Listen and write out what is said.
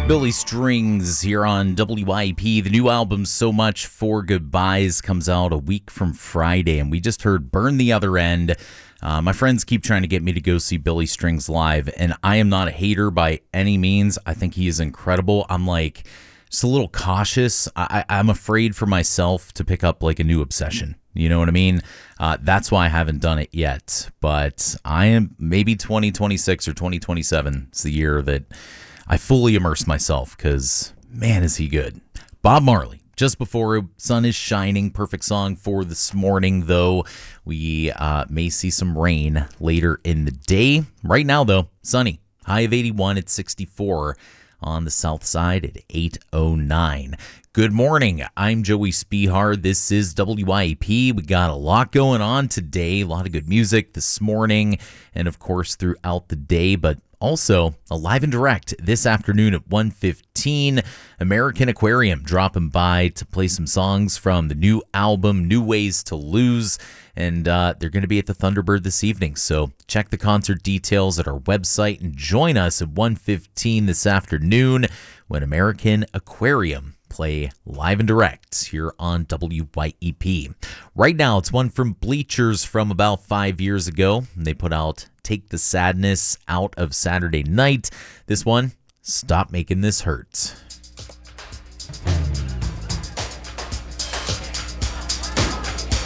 Billy Strings here on WIP. The new album, So Much for Goodbyes, comes out a week from Friday, and we just heard Burn the Other End. My friends keep trying to get me to go see Billy Strings live, and I am not a hater by any means. I think he is incredible. I'm like just a little cautious. I'm afraid for myself to pick up like a new obsession. You know what I mean? That's why I haven't done it yet. But I am maybe 2026 or 2027. It's the year that I fully immerse myself because, man, is he good. Bob Marley, Just Before Sun is Shining. Perfect song for this morning, though. We may see some rain later in the day. Right now, though, sunny. High of 81 at 64 on the south side at 8:09. Good morning. I'm Joey Spihar. This is WIP. We got a lot going on today. A lot of good music this morning and, of course, throughout the day, but also, live and direct this afternoon at 1:15, American Aquarium dropping by to play some songs from the new album, New Ways to Lose, and they're going to be at the Thunderbird this evening. So check the concert details at our website and join us at 1:15 this afternoon when American Aquarium play live and direct here on WYEP. Right now, it's one from Bleachers from about 5 years ago. They put out Take the Sadness Out of Saturday Night. This one, Stop Making This Hurt.